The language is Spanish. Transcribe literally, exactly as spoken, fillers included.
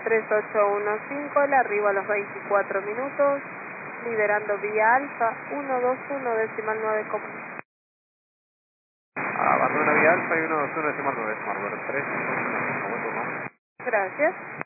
tres ocho uno cinco, el arribo a los veinticuatro minutos, liberando vía alfa, uno dos uno decimal nueve común. Abandona vía alfa y uno dos uno decimal nueve, Smart tres, buen turno. Gracias.